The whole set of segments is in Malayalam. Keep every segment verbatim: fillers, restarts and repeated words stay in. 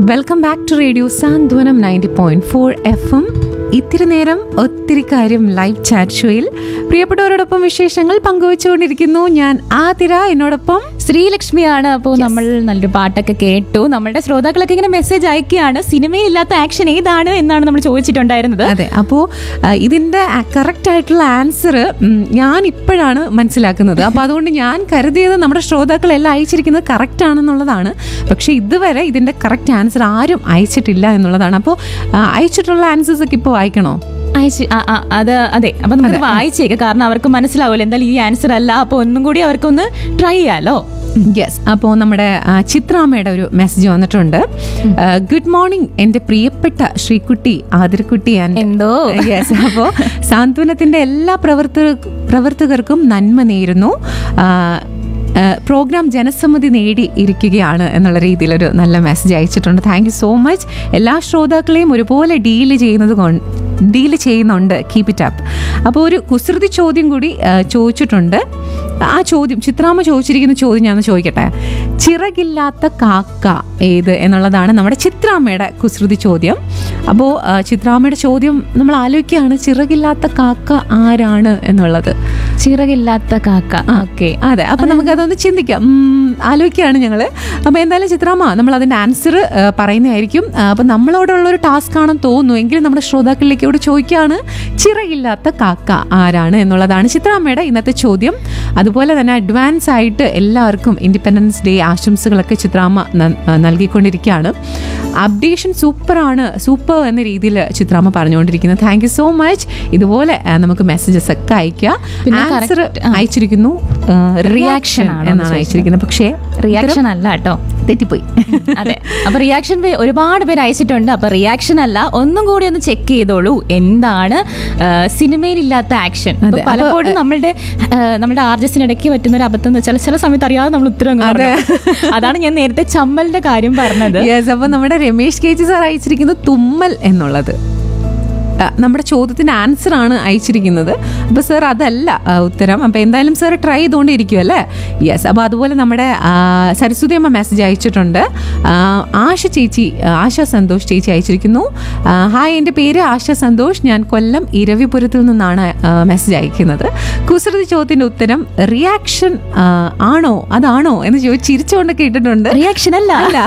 Welcome back to radio Santhwanam ninety point four F M. ഇത്തിരി നേരം ഒത്തിരി കാര്യം ലൈവ് ചാറ്റ് ഷോയിൽ പ്രിയപ്പെട്ടവരോടൊപ്പം വിശേഷങ്ങൾ പങ്കുവെച്ചുകൊണ്ടിരിക്കുന്നു. ഞാൻ ആതിര, എന്നോടൊപ്പം ശ്രീലക്ഷ്മിയാണ്. അപ്പോൾ നമ്മൾ നല്ലൊരു പാട്ടൊക്കെ കേട്ടു. നമ്മളുടെ ശ്രോതാക്കളൊക്കെ ഇങ്ങനെ മെസ്സേജ് അയക്കുകയാണ്, സിനിമയില്ലാത്ത ആക്ഷൻ ഏതാണ് എന്നാണ് നമ്മൾ ചോദിച്ചിട്ടുണ്ടായിരുന്നത്. അതെ, അപ്പോൾ ഇതിന്റെ കറക്റ്റ് ആയിട്ടുള്ള ആൻസർ ഞാൻ ഇപ്പോഴാണ് മനസ്സിലാക്കുന്നത്. അപ്പോൾ അതുകൊണ്ട് ഞാൻ കരുതിയത് നമ്മുടെ ശ്രോതാക്കളെല്ലാം അയച്ചിരിക്കുന്നത് കറക്റ്റ് ആണെന്നുള്ളതാണ്. പക്ഷെ ഇതുവരെ ഇതിന്റെ കറക്റ്റ് ആൻസർ ആരും അയച്ചിട്ടില്ല എന്നുള്ളതാണ്. അപ്പോൾ അയച്ചിട്ടുള്ള ആൻസേഴ്സ് ഒക്കെ ഇപ്പോൾ വായിക്കണോ? അയച്ച് അത് അതെ, അപ്പൊ നമുക്ക് വായിച്ചേക്കാം. കാരണം അവർക്ക് മനസ്സിലാവുമല്ലോ എന്തായാലും ഈ ആൻസർ അല്ല. അപ്പൊ ഒന്നും കൂടി അവർക്കൊന്ന് ട്രൈ ചെയ്യാലോ. യെസ്, അപ്പോൾ നമ്മുടെ ചിത്രാമ്മയുടെ ഒരു മെസ്സേജ് വന്നിട്ടുണ്ട്. ഗുഡ് മോർണിംഗ് എൻ്റെ പ്രിയപ്പെട്ട ശ്രീകുട്ടി ആതിരക്കുട്ടി. എന്തോ യെസ്, അപ്പോൾ സാന്ത്വനത്തിൻ്റെ എല്ലാ പ്രവർത്തക പ്രവർത്തകർക്കും നന്മ നേരുന്നു. പ്രോഗ്രാം ജനസമ്മതി നേടി ഇരിക്കുകയാണ് എന്നുള്ള രീതിയിലൊരു നല്ല മെസ്സേജ് അയച്ചിട്ടുണ്ട്. Thank you so much. എല്ലാ ശ്രോതാക്കളെയും ഒരുപോലെ ഡീല് ചെയ്യുന്നത് കൊണ്ട് ഡീല് ചെയ്യുന്നുണ്ട്. Keep it up. അപ്പോൾ ഒരു കുസൃതി ചോദ്യം കൂടി ചോദിച്ചിട്ടുണ്ട്. ആ ചോദ്യം ചിത്രാമ്മ ചോദിച്ചിരിക്കുന്ന ചോദ്യം ഞാൻ ചോദിക്കട്ടെ. ചിറകില്ലാത്ത കാക്ക ഏത് എന്നുള്ളതാണ് നമ്മുടെ ചിത്രാമ്മയുടെ കുസൃതി ചോദ്യം. അപ്പോൾ ചിത്രാമ്മയുടെ ചോദ്യം നമ്മൾ ആലോചിക്കുകയാണ്, ചിറകില്ലാത്ത കാക്ക ആരാണ് എന്നുള്ളത്. ചിറകില്ലാത്ത കാക്ക, ഓക്കെ, അതെ. അപ്പം നമുക്കതൊന്ന് ചിന്തിക്കാം, ആലോചിക്കുകയാണ് ഞങ്ങൾ. അപ്പോൾ എന്തായാലും ചിത്രാമ്മ നമ്മൾ അതിൻ്റെ ആൻസർ പറയുന്നതായിരിക്കും. അപ്പം നമ്മളോടുള്ളൊരു ടാസ്ക് ആണെന്ന് തോന്നുന്നു. എങ്കിലും നമ്മുടെ ശ്രോതാക്കളിലേക്ക് ഇവിടെ ചോദിക്കുകയാണ്, ചിറകില്ലാത്ത കാക്ക ആരാണ് എന്നുള്ളതാണ് ചിത്രാമ്മയുടെ ഇന്നത്തെ ചോദ്യം. അതുപോലെ തന്നെ അഡ്വാൻസ് ആയിട്ട് എല്ലാവർക്കും ഇൻഡിപെൻഡൻസ് ഡേ ആശംസകളൊക്കെ ചിത്രാമ്മ നൽകിക്കൊണ്ടിരിക്കുകയാണ്. അപ്ഡേഷൻ സൂപ്പറാണ്, സൂപ്പർ എന്ന രീതിയിൽ ചിത്രാമ്മ പറഞ്ഞുകൊണ്ടിരിക്കുന്നത്. Thank you so much. ഇതുപോലെ നമുക്ക് മെസ്സേജസ് ഒക്കെ അയക്കുക. ആൻസർ അയച്ചിരിക്കുന്നു റിയാക്ഷൻ എന്നാണ് അയച്ചിരിക്കുന്നത്. പക്ഷേ റിയാക്ഷൻ അല്ല കേട്ടോ, തെറ്റിപ്പോയി. അതെ, അപ്പൊ റിയാക്ഷൻ ഒരുപാട് പേര് അയച്ചിട്ടുണ്ട്. അപ്പൊ റിയാക്ഷൻ അല്ല, ഒന്നും കൂടി ഒന്ന് ചെക്ക് ചെയ്തോളൂ എന്താണ് സിനിമയിലില്ലാത്ത ആക്ഷൻ. പലപ്പോഴും നമ്മളുടെ നമ്മുടെ ആർജസിനിടയ്ക്ക് പറ്റുന്ന ഒരു അബദ്ധം എന്ന് വെച്ചാൽ ചില സമയത്ത് അറിയാതെ നമ്മൾ ഉത്തരം. അതാണ് ഞാൻ നേരത്തെ ചമ്മലിന്റെ കാര്യം പറഞ്ഞത്. അപ്പൊ നമ്മുടെ രമേശ് കെ ജി സാർ അയച്ചിരിക്കുന്നത് തുമ്മൽ എന്നുള്ളത് നമ്മുടെ ചോദ്യത്തിന് ആൻസർ ആണ് അയച്ചിരിക്കുന്നത്. അപ്പോൾ സാർ അതല്ല ഉത്തരം. അപ്പോൾ എന്തായാലും സാർ ട്രൈ ചെയ്തുകൊണ്ടിരിക്കും അല്ലേ? യെസ്. അപ്പോൾ അതുപോലെ നമ്മുടെ സരസ്വതി അമ്മ മെസ്സേജ് അയച്ചിട്ടുണ്ട്. ആശ ചേച്ചി, ആശ സന്തോഷ് ചേച്ചി അയച്ചിരിക്കുന്നു. ഹായ്, എൻ്റെ പേര് ആശ സന്തോഷ്, ഞാൻ കൊല്ലം ഇരവിപുരത്തിൽ നിന്നാണ് മെസ്സേജ് അയക്കുന്നത്. കുസൃതി ചോദ്യത്തിൻ്റെ ഉത്തരം റിയാക്ഷൻ ആണോ അതാണോ എന്ന് ചോദിച്ച് ചിരിച്ചുകൊണ്ടൊക്കെ ഇട്ടിട്ടുണ്ട്. റിയാക്ഷൻ അല്ല അല്ല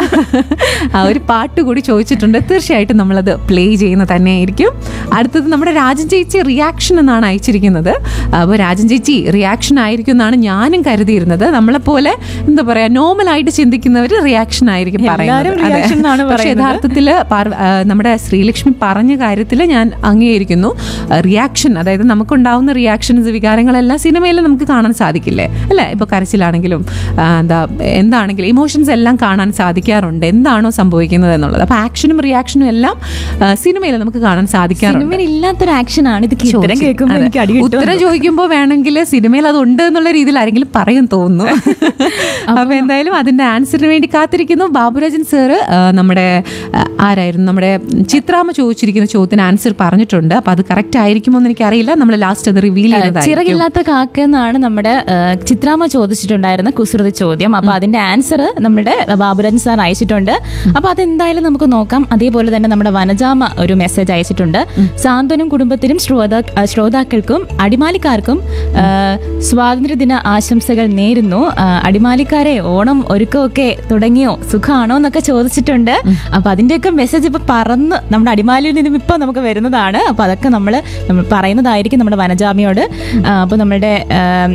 ഒരു പാട്ട് കൂടി ചോദിച്ചിട്ടുണ്ട്. തീർച്ചയായിട്ടും നമ്മളത് പ്ലേ ചെയ്യുന്ന തന്നെയായിരിക്കും. അടുത്തത് നമ്മുടെ രാജൻ ചേച്ചി റിയാക്ഷൻ എന്നാണ് അയച്ചിരിക്കുന്നത്. അപ്പോൾ രാജൻ ചേച്ചി റിയാക്ഷൻ ആയിരിക്കും എന്നാണ് ഞാനും കരുതിയിരുന്നത്. നമ്മളെപ്പോലെ എന്താ പറയുക, നോർമലായിട്ട് ചിന്തിക്കുന്നവർ റിയാക്ഷൻ ആയിരിക്കും പറയുന്നത്. പക്ഷേ യഥാർത്ഥത്തിൽ നമ്മുടെ ശ്രീലക്ഷ്മി പറഞ്ഞ കാര്യത്തിൽ ഞാൻ അംഗീകരിക്കുന്നു. റിയാക്ഷൻ, അതായത് നമുക്കുണ്ടാവുന്ന റിയാക്ഷൻസ്, വികാരങ്ങളെല്ലാം സിനിമയിൽ നമുക്ക് കാണാൻ സാധിക്കില്ലേ അല്ലേ? ഇപ്പോൾ കരച്ചിലാണെങ്കിലും എന്താ എന്താണെങ്കിലും ഇമോഷൻസ് എല്ലാം കാണാൻ സാധിക്കാറുണ്ട്, എന്താണോ സംഭവിക്കുന്നത് എന്നുള്ളത്. അപ്പോൾ ആക്ഷനും റിയാക്ഷനും എല്ലാം സിനിമയിൽ നമുക്ക് കാണാൻ സാധിക്കും. ഇല്ലാത്തൊരു ആക്ഷൻ ആണ് ഇത്. ഉത്തരം ചോദിക്കുമ്പോൾ വേണമെങ്കിൽ സിനിമയിൽ അത് ഉണ്ട് എന്നുള്ള രീതിയിൽ ആരെങ്കിലും പറയും തോന്നുന്നു. അപ്പൊ എന്തായാലും അതിന്റെ ആൻസറിന് വേണ്ടി കാത്തിരിക്കുന്നു. ബാബുരാജൻ സാറ് നമ്മുടെ ആരായിരുന്നു നമ്മുടെ ചിത്രാമ്മ ചോദിച്ചിരിക്കുന്ന ചോദ്യത്തിന് ആൻസർ പറഞ്ഞിട്ടുണ്ട്. അപ്പൊ അത് കറക്റ്റ് ആയിരിക്കുമോ എന്ന് എനിക്കറിയില്ല. നമ്മൾ ലാസ്റ്റ് അത് റിവീൽ ചെയ്തത് ചിറകില്ലാത്ത കാക്ക എന്നാണ് നമ്മുടെ ചിത്രാമ്മ ചോദിച്ചിട്ടുണ്ടായിരുന്ന കുസൃതി ചോദ്യം. അപ്പൊ അതിന്റെ ആൻസർ നമ്മുടെ ബാബുരാജൻ സാർ അയച്ചിട്ടുണ്ട്. അപ്പൊ അതെന്തായാലും നമുക്ക് നോക്കാം. അതേപോലെ തന്നെ നമ്മുടെ വനജാമ ഒരു മെസ്സേജ് അയച്ചിട്ടുണ്ട്. സാന്ത്വനം കുടുംബത്തിനും ശ്രോതാ ശ്രോതാക്കൾക്കും അടിമാലിക്കാർക്കും സ്വാതന്ത്ര്യദിന ആശംസകൾ നേരുന്നു. അടിമാലിക്കാരെ ഓണം ഒരുക്കമൊക്കെ തുടങ്ങിയോ, സുഖമാണോ എന്നൊക്കെ ചോദിച്ചിട്ടുണ്ട്. അപ്പൊ അതിന്റെയൊക്കെ മെസ്സേജ് ഇപ്പൊ പറന്ന് നമ്മുടെ അടിമാലിയിൽ നിന്നും ഇപ്പൊ നമുക്ക് വരുന്നതാണ്. അപ്പൊ അതൊക്കെ നമ്മൾ നമ്മൾ പറയുന്നതായിരിക്കും നമ്മുടെ വനജാമിയോട്. അപ്പൊ നമ്മുടെ